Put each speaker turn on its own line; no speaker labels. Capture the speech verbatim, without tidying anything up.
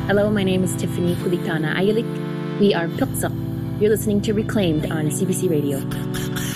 Hello, my name is Tiffany Kulikana Ayalik. We are Pilksuk. You're listening to Reclaimed on C B C Radio.